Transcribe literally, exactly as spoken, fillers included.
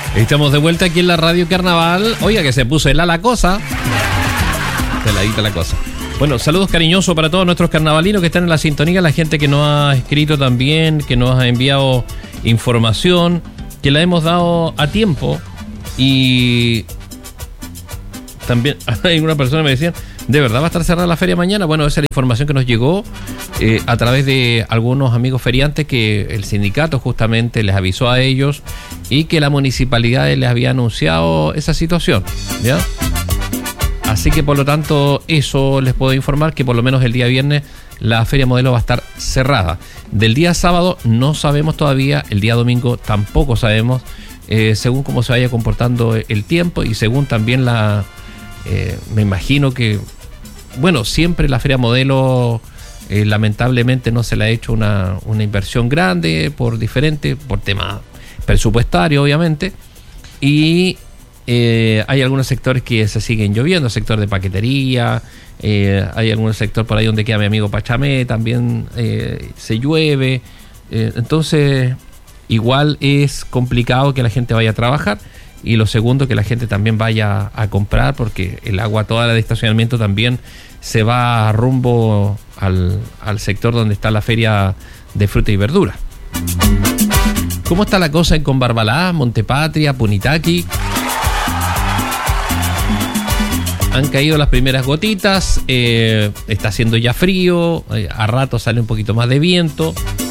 Estamos de vuelta aquí en la Radio Carnaval. Oiga, que se puso helada la cosa. Heladita la cosa. Bueno, saludos cariñosos para todos nuestros carnavalinos que están en la sintonía, la gente que nos ha escrito también, que nos ha enviado información, que la hemos dado a tiempo. Y también hay una persona que me decía, ¿de verdad va a estar cerrada la feria mañana? Bueno, esa es la información que nos llegó eh, a través de algunos amigos feriantes que el sindicato justamente les avisó a ellos y que la municipalidad les había anunciado esa situación, ¿ya? Así que por lo tanto eso les puedo informar que por lo menos el día viernes la Feria Modelo va a estar cerrada. Del día sábado no sabemos todavía, el día domingo tampoco sabemos, eh, según cómo se vaya comportando el tiempo y según también la... Eh, me imagino que, bueno, siempre la Feria Modelo eh, lamentablemente no se le ha hecho una, una inversión grande por diferente, por tema presupuestario obviamente, y eh, hay algunos sectores que se siguen lloviendo, el sector de paquetería, eh, hay algún sector por ahí donde queda mi amigo Pachamé, también eh, se llueve, eh, entonces igual es complicado que la gente vaya a trabajar. Y lo segundo, que la gente también vaya a comprar, porque el agua toda la de estacionamiento también se va rumbo al, al sector donde está la feria de fruta y verdura. ¿Cómo está la cosa en Conbarbalá, Montepatria, Punitaqui? Han caído las primeras gotitas, eh, está haciendo ya frío, eh, a rato sale un poquito más de viento.